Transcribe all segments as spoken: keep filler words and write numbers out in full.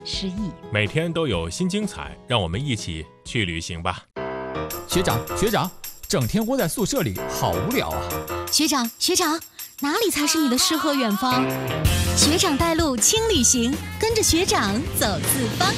诗意， 每天都有新精彩，让我们一起去旅行吧。 学长学长，整天窝在宿舍里好无聊啊。 学长学长，哪里才是你的诗和远方？学长带路轻旅行，跟着学长走四方。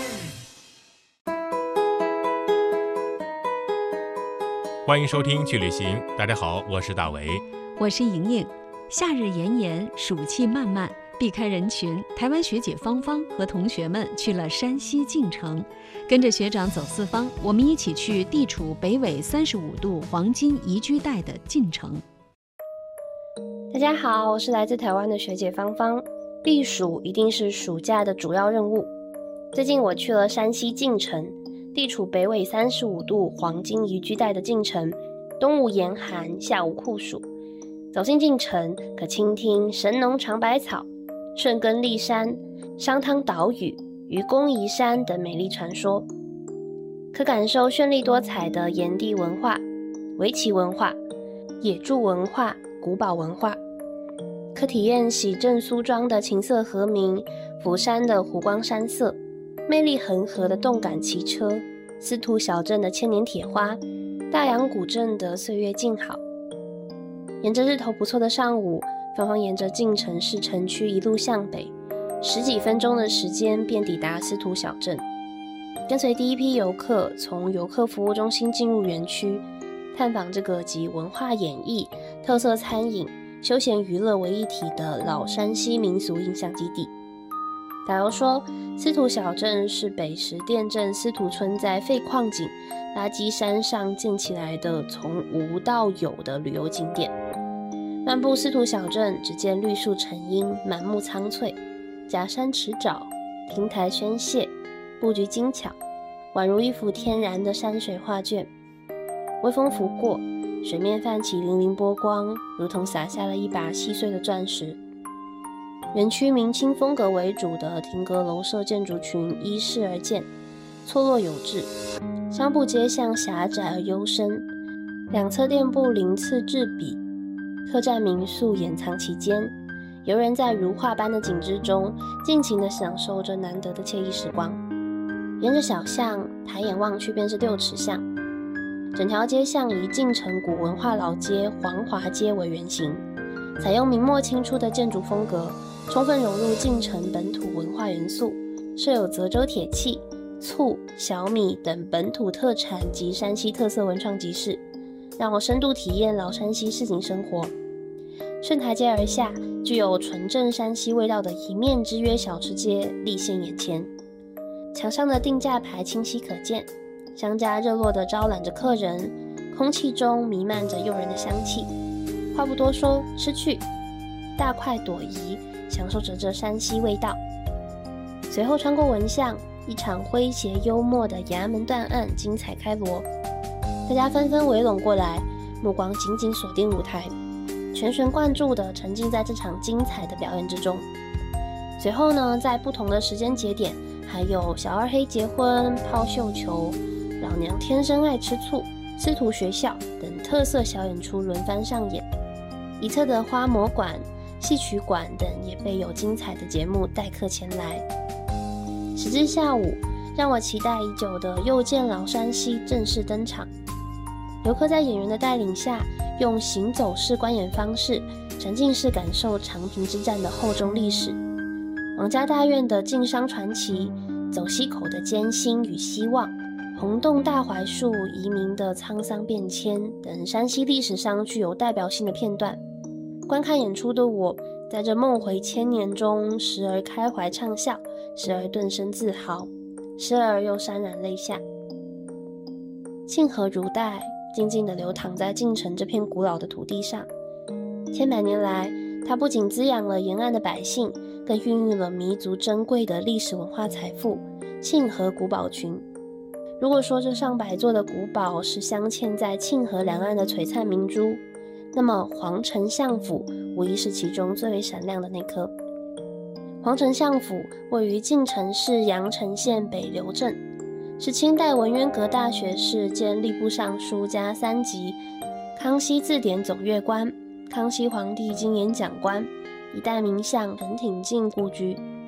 欢迎收听去旅行，大家好，我是大为， 我是莹莹。夏日炎炎，暑气漫漫，避开人群，台湾学姐芳芳和同学们去了山西晋城，跟着学长走四方，我们一起去地处北纬三十五度黄金宜居带的晋城。 大家好，我是来自台湾的学姐芳芳。避暑一定是暑假的主要任务。最近我去了山西晋城，地处北纬三十五度黄金宜居带的晋城，冬无严寒，夏无酷暑。走进晋城，可倾听神农尝百草、顺根立山、商汤岛屿、愚公移山等美丽传说，可感受绚丽多彩的炎帝文化、围棋文化、野猪文化、古堡文化，可体验喜正苏庄的琴瑟和鸣，福山的湖光山色，魅力恒河的动感骑车，司徒小镇的千年铁花，大洋古镇的岁月静好。沿着日头不错的上午，芳芳沿着晋城市城区一路向北，十几分钟的时间便抵达司徒小镇。跟随第一批游客从游客服务中心进入园区，探访这个集文化演艺、特色餐饮、休闲娱乐为一体的老山西民俗印象基地。导游说，司徒小镇是北石店镇司徒村在废矿井、垃圾山上建起来的从无到有的旅游景点。漫步司徒小镇，只见绿树成荫，满目苍翠，假山池沼，亭台轩榭，布局精巧，宛如一幅天然的山水画卷。微风拂过，水面泛起粼粼波光，如同洒下了一把细碎的钻石。园区明清风格为主的亭阁楼舍建筑群依势而建，错落有致，商铺街巷狭窄而幽深，两侧店铺鳞次栉比，客栈民宿掩藏其间，游人在如画般的景致中尽情地享受着难得的惬意时光。沿着小巷抬眼望去便是六尺巷，整条街巷以晋城古文化老街黄华街为原型，采用明末清初的建筑风格，充分融入晋城本土文化元素，设有泽州铁器、醋、小米等本土特产及山西特色文创集市，让我深度体验老山西市井生活。顺台阶而下，具有纯正山西味道的一面之约小吃街立现眼前，墙上的定价牌清晰可见，商家热络地招揽着客人，空气中弥漫着诱人的香气。话不多说，吃去！大快朵颐，享受着这山西味道。随后穿过文巷，一场诙谐幽默的衙门断案精彩开锣，大家纷纷围拢过来，目光紧紧锁定舞台，全神贯注地沉浸在这场精彩的表演之中。随后呢，在不同的时间节点，还有小二黑结婚、抛绣球、老娘天生爱吃醋、司徒学校等特色小演出轮番上演。一侧的花魔馆、戏曲馆等也备有精彩的节目待客前来。时至下午，让我期待已久的又见老山西正式登场。游客在演员的带领下，用行走式观演方式，沉浸式感受长平之战的厚重历史、王家大院的晋商传奇、走西口的艰辛与希望、红洞大槐树移民的沧桑变迁等山西历史上具有代表性的片段。观看演出的我，在这梦回千年中，时而开怀畅笑，时而顿生自豪，时而又潸然泪下。沁河如带，静静地流淌在晋城这片古老的土地上。千百年来，它不仅滋养了沿岸的百姓，更孕育了弥足珍贵的历史文化财富——沁河古堡群。如果说这上百座的古堡是镶嵌在沁河两岸的璀璨明珠，那么皇城相府无疑是其中最为闪亮的那颗。皇城相府位于晋城市阳城县北流镇，是清代文渊阁大学士兼吏部尚书加三级、康熙字典总阅官、康熙皇帝经演讲官，一代名相陈挺进故居。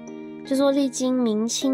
这座历经明清